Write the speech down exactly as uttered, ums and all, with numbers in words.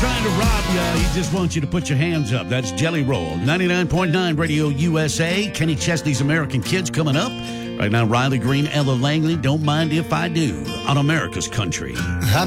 trying to rob you. He just wants you to put your hands up. That's Jelly Roll. ninety-nine point nine Radio U S A. Kenny Chesney's American Kids coming up. Right now, Riley Green, Ella Langley, Don't Mind If I Do on America's Country.